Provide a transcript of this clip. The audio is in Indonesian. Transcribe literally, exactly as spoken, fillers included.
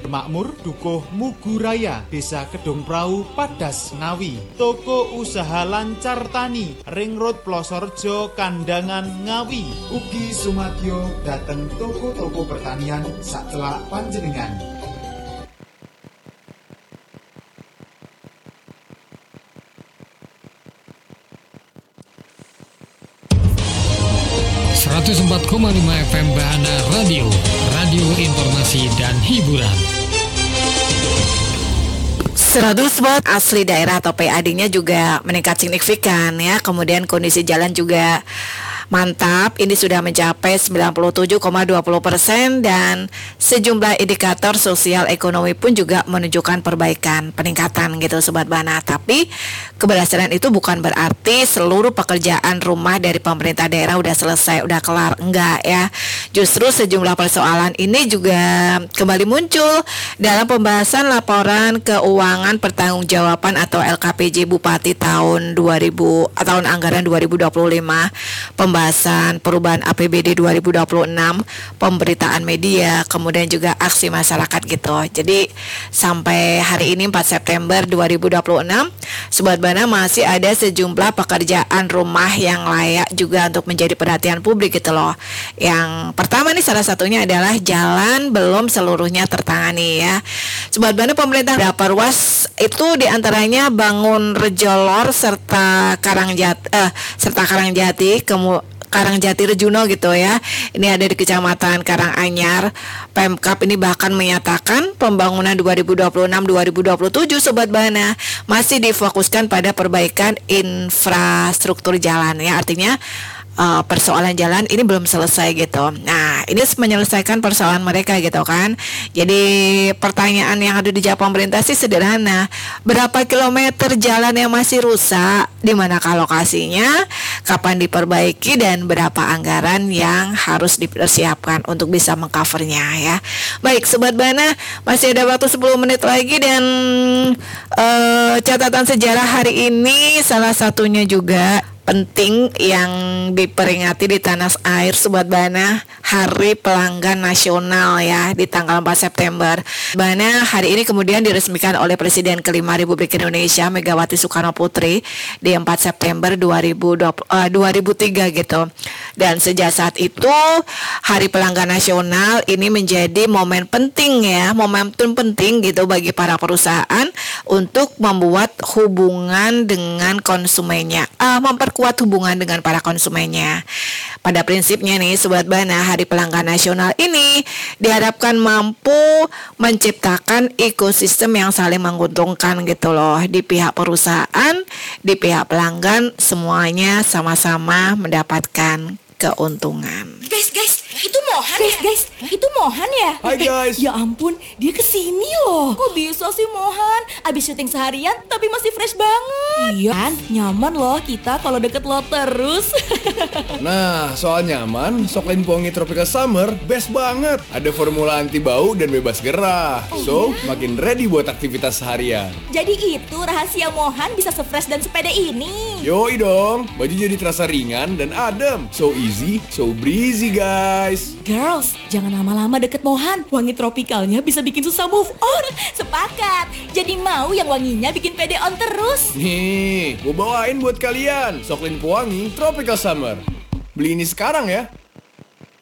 Makmur, Dukuh Muguraya, Desa Kedung Prau, Padas Ngawi. Toko usaha lancar tani, Ring Road Plosorjo, Kandangan Ngawi. Ugi sumadyo dateng toko-toko pertanian sacelak panjenengan. seratus empat koma lima F M Bahana Radio, radio informasi dan hiburan. seratus watt asli daerah atau P A D-nya juga meningkat signifikan ya. Kemudian kondisi jalan juga mantap, ini sudah mencapai sembilan puluh tujuh koma dua puluh persen dan sejumlah indikator sosial ekonomi pun juga menunjukkan perbaikan, peningkatan gitu Sobat Bana. Tapi keberhasilan itu bukan berarti seluruh pekerjaan rumah dari pemerintah daerah udah selesai, udah kelar, enggak ya. Justru sejumlah persoalan ini juga kembali muncul dalam pembahasan laporan keuangan pertanggungjawaban atau L K P J Bupati tahun dua ribu tahun anggaran dua ribu dua puluh lima, pembahasan perubahan A P B D dua ribu dua puluh enam, pemberitaan media, kemudian juga aksi masyarakat gitu. Jadi sampai hari ini empat September dua ribu dua puluh enam, Sobat Bana masih ada sejumlah pekerjaan rumah yang layak juga untuk menjadi perhatian publik gitu loh. Yang pertama nih salah satunya adalah jalan belum seluruhnya tertangani ya. Sobat Bana, pemerintah berapa ruas itu diantaranya Bangun Rejolor serta Karangjati, eh, serta Karangjati, kemudian Karangjati Rejuno gitu ya. Ini ada di Kecamatan Karanganyar. Pemkab ini bahkan menyatakan pembangunan dua ribu dua puluh enam dua ribu dua puluh tujuh Sobat Bana masih difokuskan pada perbaikan infrastruktur jalan ya. Artinya Uh, persoalan jalan ini belum selesai gitu. Nah, ini menyelesaikan persoalan mereka gitu kan. Jadi pertanyaan yang ada di jawab pemerintah sih sederhana. Berapa kilometer jalan yang masih rusak? Di manakah lokasinya? Kapan diperbaiki? Dan berapa anggaran yang harus dipersiapkan untuk bisa mengcovernya ya. Baik Sobat Bana, masih ada waktu sepuluh menit lagi dan uh, catatan sejarah hari ini salah satunya juga penting yang diperingati di tanah air Sobat Bana, Hari Pelanggan Nasional ya di tanggal empat September. Bana, hari ini kemudian diresmikan oleh Presiden kelima Republik Indonesia Megawati Soekarno Putri di empat September dua ribu dua puluh, uh, dua ribu tiga gitu. Dan sejak saat itu Hari Pelanggan Nasional ini menjadi momen penting ya, momentum penting gitu bagi para perusahaan untuk membuat hubungan dengan konsumennya, uh, memperkuat kuat hubungan dengan para konsumennya. Pada prinsipnya nih Sobat Bana, Hari Pelanggan Nasional ini diharapkan mampu menciptakan ekosistem yang saling menguntungkan gitu loh. Di pihak perusahaan, di pihak pelanggan, semuanya sama-sama mendapatkan keuntungan. Guys, guys, itu Mohan guys, ya? Guys, itu Mohan ya? Hai guys. Ya ampun, dia kesini loh. Kok bisa sih Mohan? Abis syuting seharian tapi masih fresh banget. Iya kan, nyaman loh kita kalau deket lo terus. Nah, soal nyaman, Soklin Pongi Tropical Summer best banget. Ada formula anti bau dan bebas gerah. Oh, so, iya? makin ready buat aktivitas seharian. Jadi itu rahasia Mohan bisa se-fresh dan sepede ini. Yoi dong, baju jadi terasa ringan dan adem. So easy, so breezy guys. Girls, jangan lama-lama deket Mohan. Wangi tropikalnya bisa bikin susah move on. Sepakat. Jadi mau yang wanginya bikin pede on terus. Nih, gue bawain buat kalian Soklin Pewangi Tropical Summer. Beli ini sekarang ya.